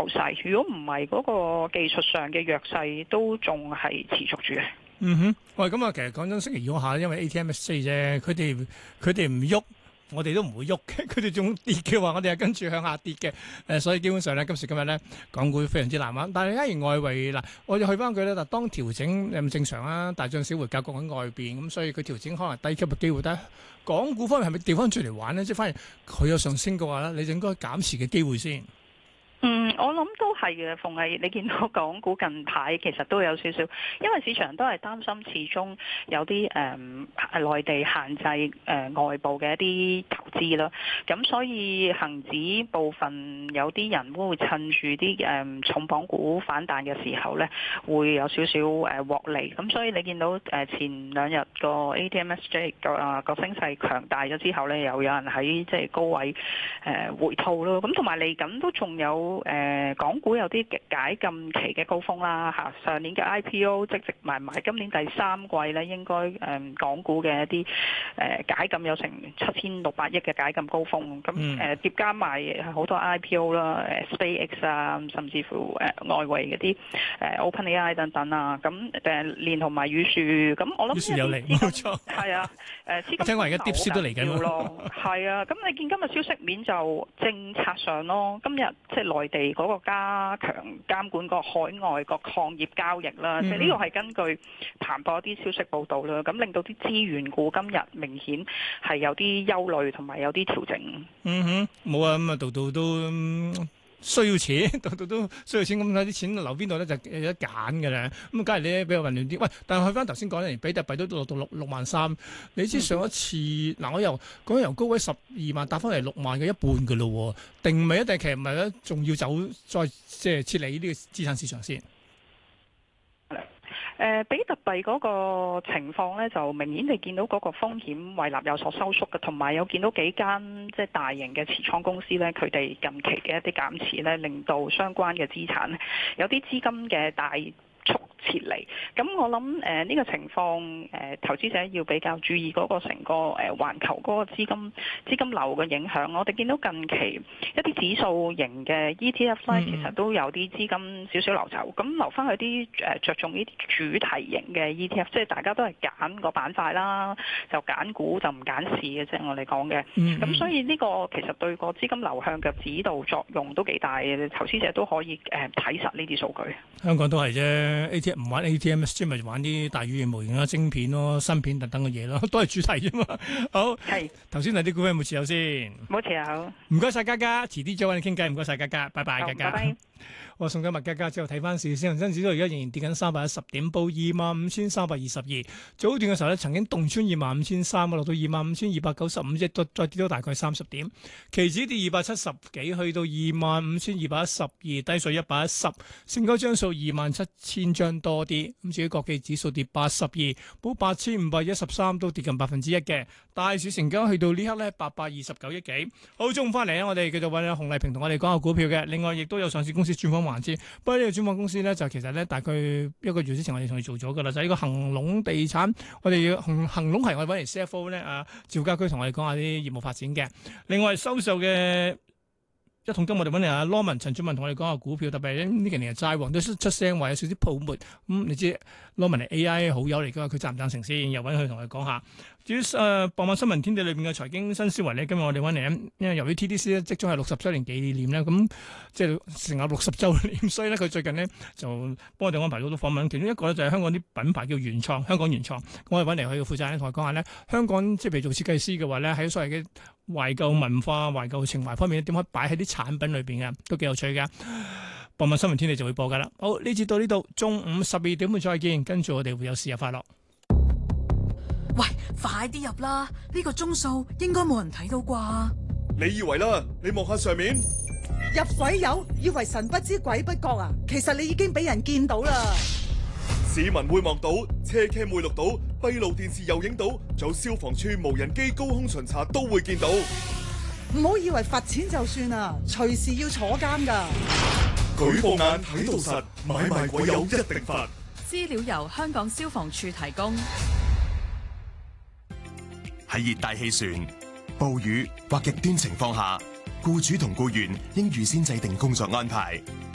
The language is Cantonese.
勢。如果唔係嗰個技術上嘅弱勢都仲係持續住嘅。 嗯哼，喂，咁啊，其實講真，星期二嗰下，因為 ATMS 啫，佢哋唔喐。我哋都唔會喐嘅，佢哋仲跌嘅話，我哋係跟住向下跌嘅。所以基本上咧，今時今日咧，港股非常之難玩。但係假如外圍嗱，我哋去翻佢咧，嗱，當調整咁正常啦，大漲小回格局喺外邊，咁所以佢調整可能低級嘅機會低。港股方面係咪調翻轉嚟玩咧？即係反而佢有上升嘅話咧，你就應該減持嘅機會先。 我諗都係嘅，逢係你見到港股近排其實都有少少，因為市場都係擔心始終有啲內地限制外部嘅一啲投資啦，咁所以恒指部分有啲人都會趁住啲重磅股反彈嘅時候咧，會有少少獲利，咁所以你見到前兩日個 ATMSJ 個升勢強大咗之後咧，又有人喺即係高位回吐咯，咁同埋嚟緊都仲有。港股有啲解禁期嘅高峰啦嚇，上年嘅 IPO 積積埋埋，今年第三季咧應該港股嘅一啲解禁有成7600億嘅解禁高峰，咁疊加埋好多 IPO 啦，SpaceX 啊，甚至乎外圍嗰啲OpenAI 等等啊，咁連同埋羽樹，咁我諗羽樹有嚟，冇錯， 係啊，資金聽講而家跌市都嚟緊咯，係啊，咁你見今日消息面就政策上咯，今日即係內地嗰個加強監管個海外個礦業交易啦，即係呢個係根據彭博一啲消息報導啦，咁令到啲資源股今日明顯係有啲憂慮同埋有啲調整。 冇啊，咁啊度度都需要錢，度度都需要錢，咁睇啲錢留邊度咧就有得揀嘅啦。咁梗係你比較混亂啲。喂，但係去翻頭先講咧，連比特幣都落到6萬3，你知上一次嗱，我由高位12萬打翻嚟6萬嘅一半嘅咯，定未一定其實唔係咧，仲要走再即係撤離呢個資產市場先。 比特幣嗰個情況咧，就明顯地見到嗰個風險胃納有所收縮嘅，同埋有見到幾間即係大型嘅持倉公司咧，佢哋近期嘅一啲減持咧，令到相關嘅資產有啲資金嘅大速撤離，咁我諗呢個情況投資者要比較注意嗰個成個環球嗰個資金流嘅影響。我哋見到近期一啲指數型嘅 ETF 咧，其實都有啲資金少少流走，咁流翻去啲着重呢啲主題型嘅 ETF， 即係大家都係揀個板塊啦，就揀股就唔揀市嘅啫。我哋講嘅，咁所以呢個其實對個資金流向嘅指導作用都幾大嘅，投資者都可以睇實呢啲數據。 香港都係啫。ATM 唔玩 ATMS，咪玩啲大語言模型啦、晶片咯、芯片等等嘅嘢咯，都係主題啫嘛。好，係頭先啲股份有冇持有先？ 冇持有。唔該晒嘉嘉，遲啲再揾你傾偈。唔該晒嘉嘉，拜拜，嘉嘉。拜拜。我送緊麥嘉嘉之後睇翻市，恒生指數而家仍然跌緊310點，報25,322。早段嘅時候咧，曾經洞穿25,300，落到25,295，即係再跌到大概30點。期指跌270幾，去到25,212，低水110，成交張數27,000張多啲。咁至於國際指數跌82，報8,513，都跌近1%嘅。大市成交去到呢刻咧829億幾。好，中午翻嚟咧，我哋繼續揾阿洪麗萍同我哋講下股票嘅。另外，亦都有上市公司專訪環節。不過呢個專訪公司咧，就其實咧大概1個月之前我哋同佢做咗噶啦，就係呢個恒隆地產。我哋要恒隆係我哋揾嚟 CFO 咧，趙家駒同我哋講下啲業務發展嘅。另外收售嘅一桶金，我哋揾嚟阿羅文陳俊文同我哋講下股票，特別呢幾年嘅債王都出聲話有少少泡沫。你知羅文係 AI 好友嚟噶，佢贊唔贊成先？又揾佢同佢講下。至於傍晚新聞天地裏邊嘅財經新思維咧，今日我哋揾嚟，因為由於 TDC 咧即將係60週年紀念咧，咁即係成立60週年，所以咧佢最近呢就幫我哋安排咗好多訪問，其中一個咧就係香港啲品牌叫原創，香港原創，我哋揾嚟佢嘅負責人同我講下咧，香港即係譬如做設計師嘅話咧，喺所謂嘅懷舊文化、懷舊情懷方面點可以擺喺啲產品裏邊嘅，都幾有趣嘅。傍晚新聞天地就會播噶啦。好，呢節到呢度，中午12點半再見，跟住我哋會有事日快樂。 喂，快啲入啦！呢個鐘數應該冇人睇到啩？ 你以為啦？你望下上面， 入水友以為神不知鬼不覺啊！其實你已經俾人見到啦。 市民會望到，車 cam 會錄到，閉路電視又影到，仲有消防處無人機高空巡查都會見到。 唔好以為罰錢就算啦，隨時要坐監噶。 舉報眼睇到實，買賣鬼友一定罰。 資料由香港消防處提供。 喺熱帶氣旋、暴雨或極端情況下，僱主同僱員應預先制定工作安排，